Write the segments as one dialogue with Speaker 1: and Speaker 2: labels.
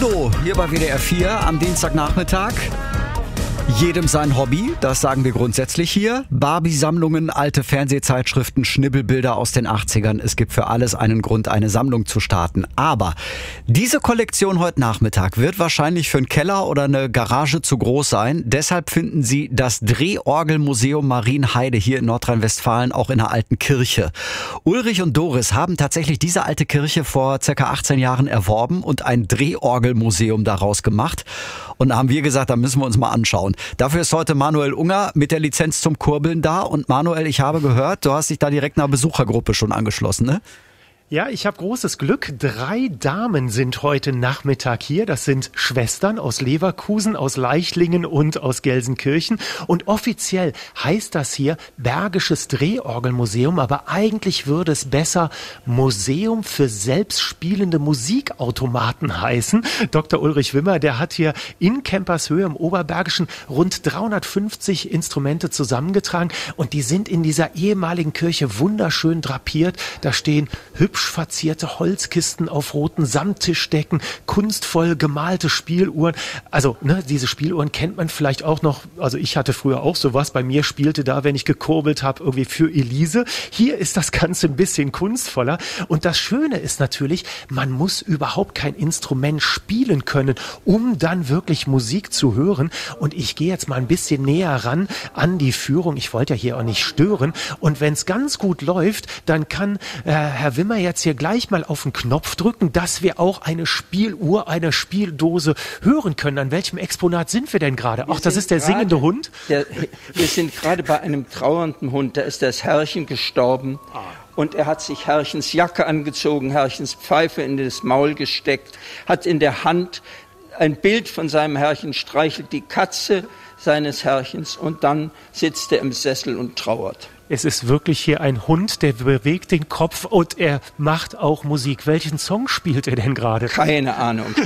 Speaker 1: Udo hier bei WDR 4 am Dienstagnachmittag. Jedem sein Hobby, das sagen wir grundsätzlich hier. Barbie-Sammlungen, alte Fernsehzeitschriften, Schnibbelbilder aus den 80ern. Es gibt für alles einen Grund, eine Sammlung zu starten. Aber diese Kollektion heute Nachmittag wird wahrscheinlich für einen Keller oder eine Garage zu groß sein. Deshalb finden Sie das Drehorgelmuseum Marienheide hier in Nordrhein-Westfalen auch in einer alten Kirche. Ulrich und Doris haben tatsächlich diese alte Kirche vor ca. 18 Jahren erworben und ein Drehorgelmuseum daraus gemacht. Und da haben wir gesagt, da müssen wir uns mal anschauen. Dafür ist heute Manuel Unger mit der Lizenz zum Kurbeln da. Und Manuel, ich habe gehört, du hast dich da direkt einer Besuchergruppe schon angeschlossen, ne?
Speaker 2: Ja, ich habe großes Glück. 3 Damen sind heute Nachmittag hier. Das sind Schwestern aus Leverkusen, aus Leichlingen und aus Gelsenkirchen. Und offiziell heißt das hier Bergisches Drehorgelmuseum, aber eigentlich würde es besser Museum für selbstspielende Musikautomaten heißen. Dr. Ulrich Wimmer, der hat hier in Kempershöhe im Oberbergischen rund 350 Instrumente zusammengetragen. Und die sind in dieser ehemaligen Kirche wunderschön drapiert. Da stehen hübsch verzierte Holzkisten auf roten Samttischdecken, kunstvoll gemalte Spieluhren. Also, diese Spieluhren kennt man vielleicht auch noch. Also ich hatte früher auch sowas. Bei mir spielte da, wenn ich gekurbelt habe, irgendwie für Elise. Hier ist das Ganze ein bisschen kunstvoller. Und das Schöne ist natürlich, man muss überhaupt kein Instrument spielen können, um dann wirklich Musik zu hören. Und ich gehe jetzt mal ein bisschen näher ran an die Führung. Ich wollte ja hier auch nicht stören. Und wenn es ganz gut läuft, dann kann Herr Wimmer jetzt hier gleich mal auf den Knopf drücken, dass wir auch eine Spieluhr, eine Spieldose hören können. An welchem Exponat sind wir denn gerade? Ach, das ist der singende Hund?
Speaker 3: Wir sind gerade bei einem trauernden Hund. Da ist das Herrchen gestorben. Und er hat sich Herrchens Jacke angezogen, Herrchens Pfeife in das Maul gesteckt, hat in der Hand ein Bild von seinem Herrchen, streichelt die Katze seines Herrchens und dann sitzt er im Sessel und trauert.
Speaker 2: Es ist wirklich hier ein Hund, der bewegt den Kopf und er macht auch Musik. Welchen Song spielt er denn gerade?
Speaker 3: Keine Ahnung.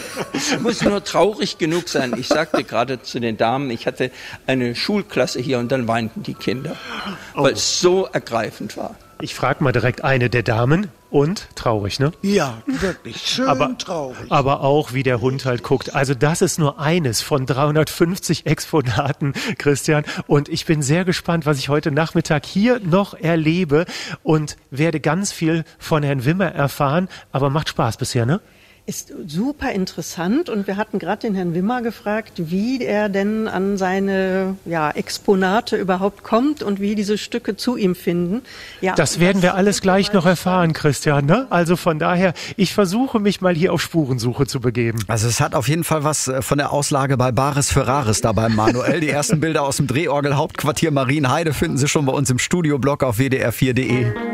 Speaker 3: Es muss nur traurig genug sein. Ich sagte gerade zu den Damen, ich hatte eine Schulklasse hier und dann weinten die Kinder, weil es so ergreifend war.
Speaker 2: Ich frage mal direkt eine der Damen. Und traurig, ne?
Speaker 4: Ja, wirklich schön traurig.
Speaker 2: Aber auch, wie der Hund halt guckt. Also das ist nur eines von 350 Exponaten, Christian. Und ich bin sehr gespannt, was ich heute Nachmittag hier noch erlebe und werde ganz viel von Herrn Wimmer erfahren. Aber macht Spaß bisher, ne?
Speaker 5: Ist super interessant und wir hatten gerade den Herrn Wimmer gefragt, wie er denn an seine Exponate überhaupt kommt und wie diese Stücke zu ihm finden. Ja,
Speaker 2: das werden wir alles gleich noch erfahren, Christian, ne? Also von daher, ich versuche mich mal hier auf Spurensuche zu begeben.
Speaker 1: Also es hat auf jeden Fall was von der Auslage bei Bares für Rares dabei, Manuel. Die ersten Bilder aus dem Drehorgel Hauptquartier Marienheide finden Sie schon bei uns im Studioblog auf wdr4.de.